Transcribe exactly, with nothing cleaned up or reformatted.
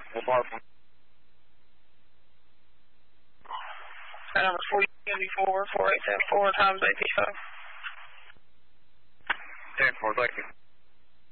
We'll bar from. That number four seventy-four, four eight seven four times A P five. ten four, thank you.